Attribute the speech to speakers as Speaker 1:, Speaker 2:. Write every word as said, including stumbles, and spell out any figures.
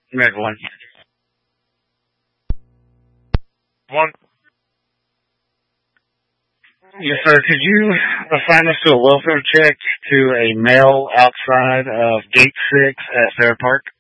Speaker 1: Med one. One. Yes, sir. Could you assign us to a welfare check to a male outside of Gate Six at Fair Park?